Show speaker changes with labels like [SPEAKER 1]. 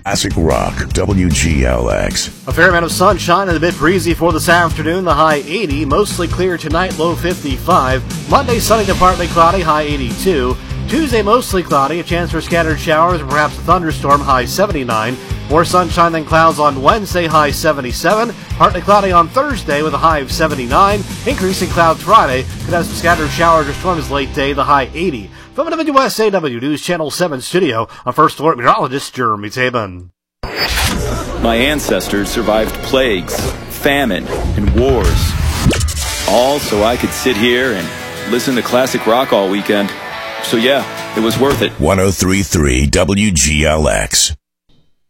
[SPEAKER 1] Classic Rock, WGLX.
[SPEAKER 2] A fair amount of sunshine and a bit breezy for this afternoon. The high 80, mostly clear tonight, low 55. Monday, sunny to partly cloudy, high 82. Tuesday, mostly cloudy, a chance for scattered showers and perhaps a thunderstorm, high 79. More sunshine than clouds on Wednesday, high 77. Partly cloudy on Thursday with a high of 79. Increasing clouds Friday. Could have some scattered showers or storms late day, the high 80. From the WSAW News Channel 7 studio, I'm First Alert Meteorologist Jeremy Tabin.
[SPEAKER 3] My ancestors survived plagues, famine, and wars. All so I could sit here and listen to classic rock all weekend. So yeah, it was worth it.
[SPEAKER 1] 103.3 WGLX.